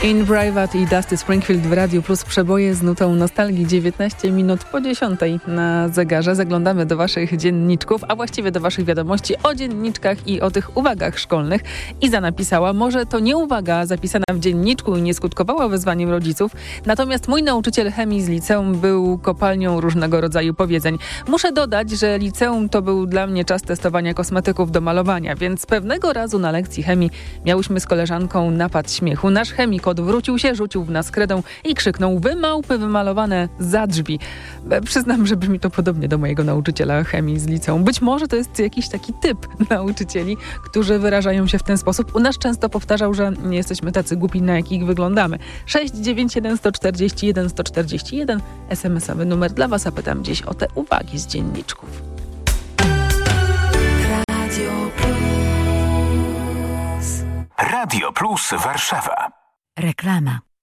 In Private i Dusty Springfield w Radiu Plus, przeboje z nutą nostalgii. 19 minut po 10 na zegarze. Zaglądamy do waszych dzienniczków, a właściwie do waszych wiadomości o dzienniczkach i o tych uwagach szkolnych. Iza napisała: może to nie uwaga zapisana w dzienniczku i nie skutkowała wezwaniem rodziców, natomiast mój nauczyciel chemii z liceum był kopalnią różnego rodzaju powiedzeń. Muszę dodać, że liceum to był dla mnie czas testowania kosmetyków do malowania, więc pewnego razu na lekcji chemii miałyśmy z koleżanką napad śmiechu. Nasz chemik odwrócił się, rzucił w nas kredą i krzyknął: wy małpy wymalowane za drzwi. Przyznam, że brzmi to podobnie do mojego nauczyciela chemii z liceum. Być może to jest jakiś taki typ nauczycieli, którzy wyrażają się w ten sposób. U nas często powtarzał, że nie jesteśmy tacy głupi, na jakich wyglądamy. 691 141 141 SMS-owy numer dla was, a pytam gdzieś o te uwagi z dzienniczków. Radio Plus Warszawa. Reklama.